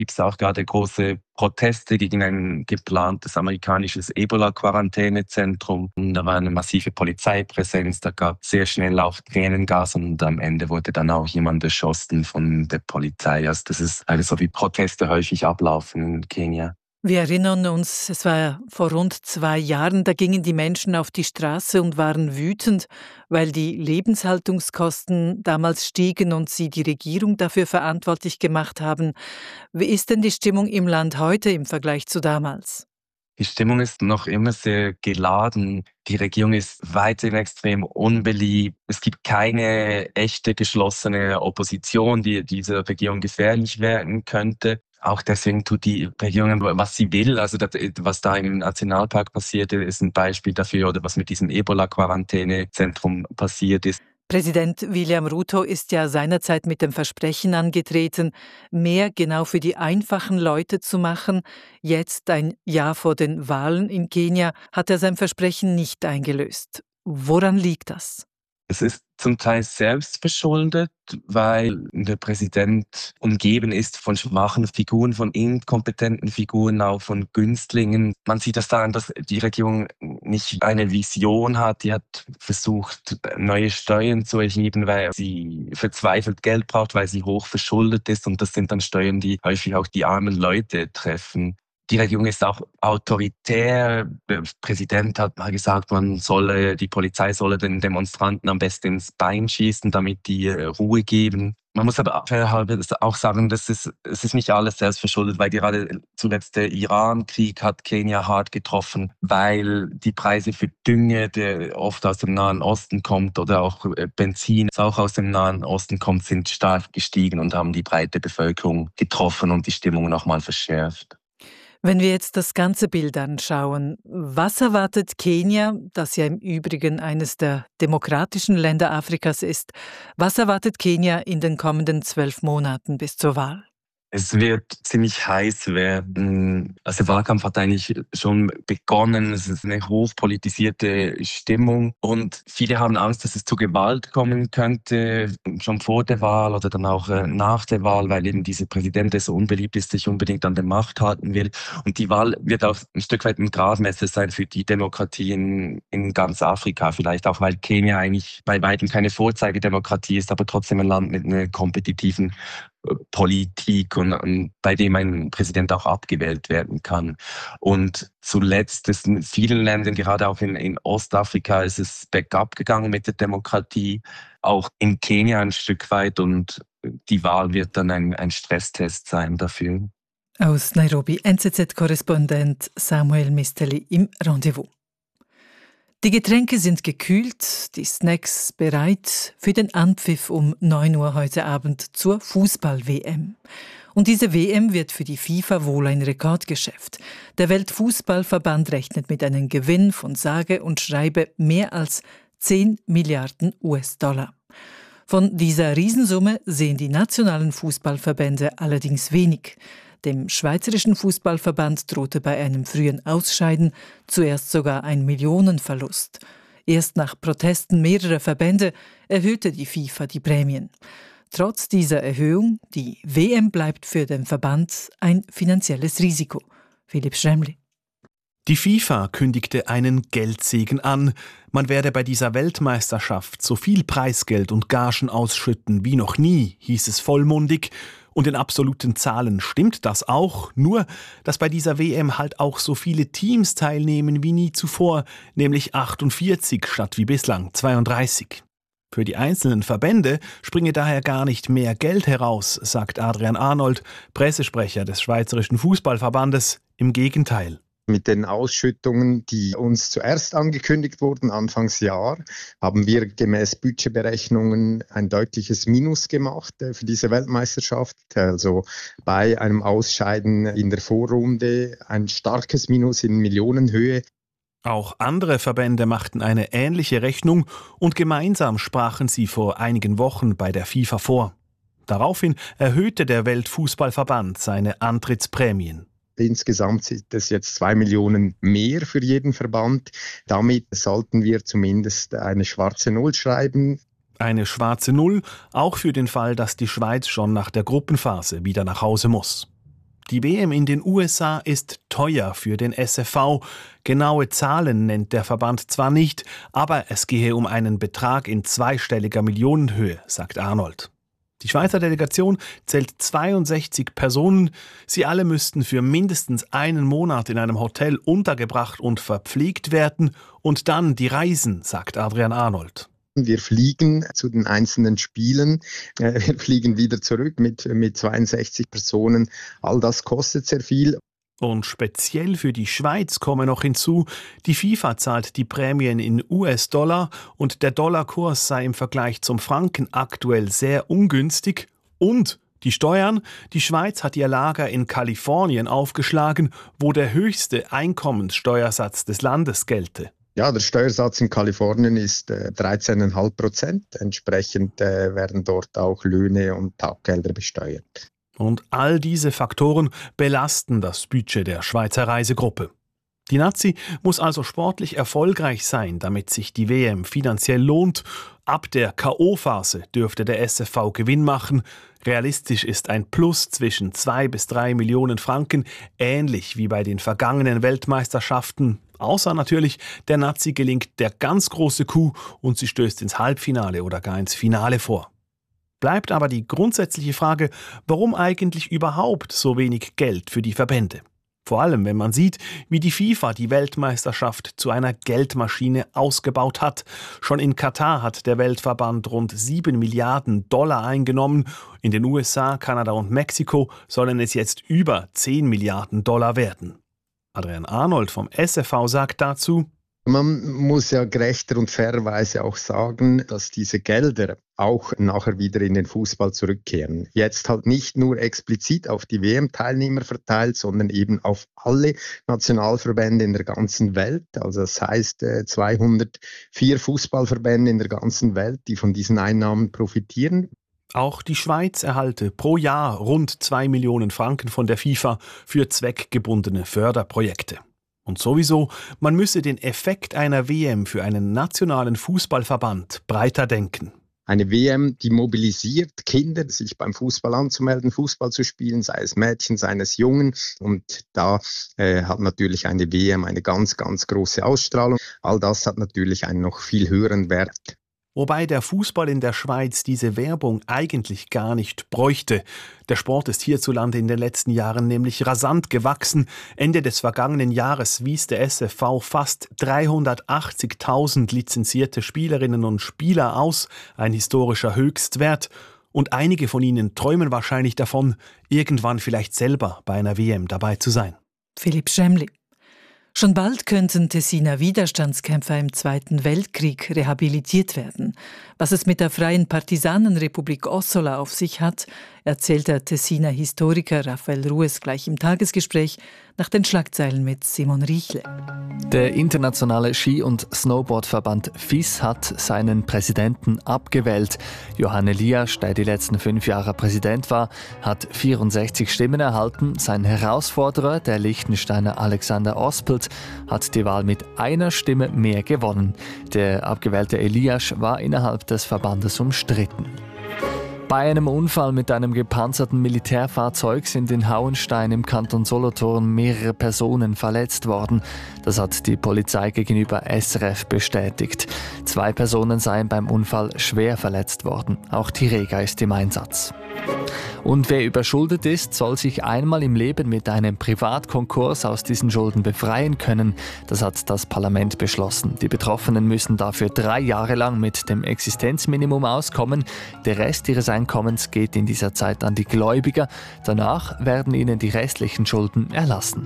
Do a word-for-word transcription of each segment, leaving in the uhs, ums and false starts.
gibt es auch gerade große Proteste gegen ein geplantes amerikanisches Ebola-Quarantänezentrum. Da war eine massive Polizeipräsenz, da gab es sehr schnell auch Tränengas und am Ende wurde dann auch jemand erschossen von der Polizei. Also das ist also so, wie Proteste häufig ablaufen in Kenia. Wir erinnern uns, es war vor rund zwei Jahren, da gingen die Menschen auf die Straße und waren wütend, weil die Lebenshaltungskosten damals stiegen und sie die Regierung dafür verantwortlich gemacht haben. Wie ist denn die Stimmung im Land heute im Vergleich zu damals? Die Stimmung ist noch immer sehr geladen. Die Regierung ist weiterhin extrem unbeliebt. Es gibt keine echte geschlossene Opposition, die dieser Regierung gefährlich werden könnte. Auch deswegen tut die Regierung, was sie will. Also das, was da im Nationalpark passierte, ist ein Beispiel dafür, oder was mit diesem Ebola-Quarantänezentrum passiert ist. Präsident William Ruto ist ja seinerzeit mit dem Versprechen angetreten, mehr genau für die einfachen Leute zu machen. Jetzt, ein Jahr vor den Wahlen in Kenia, hat er sein Versprechen nicht eingelöst. Woran liegt das? Es ist zum Teil selbstverschuldet, weil der Präsident umgeben ist von schwachen Figuren, von inkompetenten Figuren, auch von Günstlingen. Man sieht das daran, dass die Regierung nicht eine Vision hat. Die hat versucht, neue Steuern zu erheben, weil sie verzweifelt Geld braucht, weil sie hoch verschuldet ist. Und das sind dann Steuern, die häufig auch die armen Leute treffen. Die Regierung ist auch autoritär. Der Präsident hat mal gesagt, man solle, die Polizei solle den Demonstranten am besten ins Bein schießen, damit die Ruhe geben. Man muss aber auch sagen, dass es, es ist nicht alles selbst verschuldet, weil gerade zuletzt der Iran-Krieg hat Kenia hart getroffen, weil die Preise für Dünge, der oft aus dem Nahen Osten kommt, oder auch Benzin, das auch aus dem Nahen Osten kommt, sind stark gestiegen und haben die breite Bevölkerung getroffen und die Stimmung nochmal verschärft. Wenn wir jetzt das ganze Bild anschauen, was erwartet Kenia, das ja im Übrigen eines der demokratischen Länder Afrikas ist, was erwartet Kenia in den kommenden zwölf Monaten bis zur Wahl? Es wird ziemlich heiß werden. Also der Wahlkampf hat eigentlich schon begonnen. Es ist eine hochpolitisierte Stimmung und viele haben Angst, dass es zu Gewalt kommen könnte, schon vor der Wahl oder dann auch nach der Wahl, weil eben dieser Präsident, der so unbeliebt ist, sich unbedingt an der Macht halten will. Und die Wahl wird auch ein Stück weit ein Gradmesser sein für die Demokratie in, in ganz Afrika. Vielleicht auch, weil Kenia eigentlich bei weitem keine Vorzeigedemokratie ist, aber trotzdem ein Land mit einer kompetitiven Politik und, und bei dem ein Präsident auch abgewählt werden kann. Und zuletzt ist in vielen Ländern, gerade auch in, in Ostafrika, ist es bergab gegangen mit der Demokratie, auch in Kenia ein Stück weit, und die Wahl wird dann ein, ein Stresstest sein dafür. Aus Nairobi, N Z Z-Korrespondent Samuel Misteli im Rendezvous. Die Getränke sind gekühlt, die Snacks bereit für den Anpfiff um neun Uhr heute Abend zur Fußball-W M. Und diese W M wird für die FIFA wohl ein Rekordgeschäft. Der Weltfußballverband rechnet mit einem Gewinn von sage und schreibe mehr als zehn Milliarden U S-Dollar. Von dieser Riesensumme sehen die nationalen Fußballverbände allerdings wenig. Dem Schweizerischen Fußballverband drohte bei einem frühen Ausscheiden zuerst sogar ein Millionenverlust. Erst nach Protesten mehrerer Verbände erhöhte die FIFA die Prämien. Trotz dieser Erhöhung, die W M bleibt für den Verband ein finanzielles Risiko. Philipp Schremli. Die FIFA kündigte einen Geldsegen an. Man werde bei dieser Weltmeisterschaft so viel Preisgeld und Gagen ausschütten wie noch nie, hieß es vollmundig. Und in absoluten Zahlen stimmt das auch, nur dass bei dieser W M halt auch so viele Teams teilnehmen wie nie zuvor, nämlich achtundvierzig statt wie bislang zweiunddreißig. Für die einzelnen Verbände springe daher gar nicht mehr Geld heraus, sagt Adrian Arnold, Pressesprecher des Schweizerischen Fußballverbandes. Im Gegenteil. Mit den Ausschüttungen, die uns zuerst angekündigt wurden, Anfangsjahr, haben wir gemäß Budgetberechnungen ein deutliches Minus gemacht für diese Weltmeisterschaft. Also bei einem Ausscheiden in der Vorrunde ein starkes Minus in Millionenhöhe. Auch andere Verbände machten eine ähnliche Rechnung und gemeinsam sprachen sie vor einigen Wochen bei der FIFA vor. Daraufhin erhöhte der Weltfußballverband seine Antrittsprämien. Insgesamt sind es jetzt zwei Millionen mehr für jeden Verband. Damit sollten wir zumindest eine schwarze Null schreiben. Eine schwarze Null, auch für den Fall, dass die Schweiz schon nach der Gruppenphase wieder nach Hause muss. Die W M in den U S A ist teuer für den S F V. Genaue Zahlen nennt der Verband zwar nicht, aber es gehe um einen Betrag in zweistelliger Millionenhöhe, sagt Arnold. Die Schweizer Delegation zählt zweiundsechzig Personen. Sie alle müssten für mindestens einen Monat in einem Hotel untergebracht und verpflegt werden und dann die Reisen, sagt Adrian Arnold. Wir fliegen zu den einzelnen Spielen, wir fliegen wieder zurück mit, mit zweiundsechzig Personen. All das kostet sehr viel. Und speziell für die Schweiz komme noch hinzu, die FIFA zahlt die Prämien in U S-Dollar und der Dollarkurs sei im Vergleich zum Franken aktuell sehr ungünstig. Und die Steuern, die Schweiz hat ihr Lager in Kalifornien aufgeschlagen, wo der höchste Einkommenssteuersatz des Landes gelte. Ja, der Steuersatz in Kalifornien ist äh, dreizehn Komma fünf Prozent. Entsprechend äh, werden dort auch Löhne und Taggelder besteuert. Und all diese Faktoren belasten das Budget der Schweizer Reisegruppe. Die Nazi muss also sportlich erfolgreich sein, damit sich die W M finanziell lohnt. Ab der K O-Phase dürfte der S F V Gewinn machen. Realistisch ist ein Plus zwischen zwei bis drei Millionen Franken, ähnlich wie bei den vergangenen Weltmeisterschaften. Außer natürlich, der Nazi gelingt der ganz große Coup und sie stößt ins Halbfinale oder gar ins Finale vor. Bleibt aber die grundsätzliche Frage, warum eigentlich überhaupt so wenig Geld für die Verbände? Vor allem, wenn man sieht, wie die FIFA die Weltmeisterschaft zu einer Geldmaschine ausgebaut hat. Schon in Katar hat der Weltverband rund sieben Milliarden Dollar eingenommen. In den U S A, Kanada und Mexiko sollen es jetzt über zehn Milliarden Dollar werden. Adrian Arnold vom S F V sagt dazu: Man muss ja gerechter und fairerweise auch sagen, dass diese Gelder auch nachher wieder in den Fußball zurückkehren. Jetzt halt nicht nur explizit auf die W M-Teilnehmer verteilt, sondern eben auf alle Nationalverbände in der ganzen Welt. Also das heißt zweihundertvier Fußballverbände in der ganzen Welt, die von diesen Einnahmen profitieren. Auch die Schweiz erhalte pro Jahr rund zwei Millionen Franken von der FIFA für zweckgebundene Förderprojekte. Und sowieso, man müsse den Effekt einer W M für einen nationalen Fußballverband breiter denken. Eine W M, die mobilisiert Kinder, sich beim Fußball anzumelden, Fußball zu spielen, sei es Mädchen, sei es Jungen. Und da äh, hat natürlich eine W M eine ganz, ganz große Ausstrahlung. All das hat natürlich einen noch viel höheren Wert. Wobei der Fußball in der Schweiz diese Werbung eigentlich gar nicht bräuchte. Der Sport ist hierzulande in den letzten Jahren nämlich rasant gewachsen. Ende des vergangenen Jahres wies der S F V fast dreihundertachtzigtausend lizenzierte Spielerinnen und Spieler aus, ein historischer Höchstwert. Und einige von ihnen träumen wahrscheinlich davon, irgendwann vielleicht selber bei einer W M dabei zu sein. Philipp Schemli. Schon bald könnten Tessiner Widerstandskämpfer im Zweiten Weltkrieg rehabilitiert werden. Was es mit der Freien Partisanenrepublik Ossola auf sich hat, erzählt der Tessiner Historiker Raphael Rues gleich im Tagesgespräch nach den Schlagzeilen mit Simon Riechle. Der internationale Ski- und Snowboardverband F I S hat seinen Präsidenten abgewählt. Johann Elias, der die letzten fünf Jahre Präsident war, hat vierundsechzig Stimmen erhalten. Sein Herausforderer, der Liechtensteiner Alexander Ospelt, hat die Wahl mit einer Stimme mehr gewonnen. Der abgewählte Elias war innerhalb des Verbandes umstritten. Bei einem Unfall mit einem gepanzerten Militärfahrzeug sind in Hauenstein im Kanton Solothurn mehrere Personen verletzt worden. Das hat die Polizei gegenüber S R F bestätigt. Zwei Personen seien beim Unfall schwer verletzt worden. Auch die Rega ist im Einsatz. Und wer überschuldet ist, soll sich einmal im Leben mit einem Privatkonkurs aus diesen Schulden befreien können. Das hat das Parlament beschlossen. Die Betroffenen müssen dafür drei Jahre lang mit dem Existenzminimum auskommen. Der Rest ihres Einkommens geht in dieser Zeit an die Gläubiger. Danach werden ihnen die restlichen Schulden erlassen.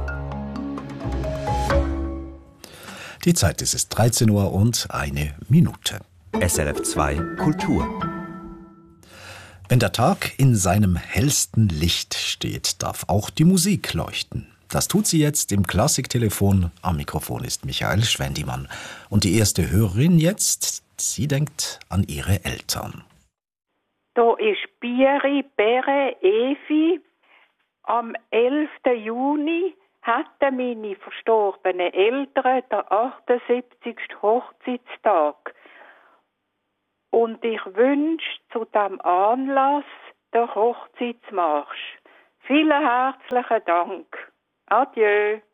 Die Zeit ist es dreizehn Uhr und eine Minute. S R F zwei Kultur. Wenn der Tag in seinem hellsten Licht steht, darf auch die Musik leuchten. Das tut sie jetzt im Klassiktelefon. Am Mikrofon ist Michael Schwendimann. Und die erste Hörerin jetzt, sie denkt an ihre Eltern. Da ist Bieri, Bere, Evi. Am elften Juni hatten meine verstorbenen Eltern den achtundsiebzigsten Hochzeitstag. Und ich wünsche zu diesem Anlass den Hochzeitsmarsch. Vielen herzlichen Dank. Adieu.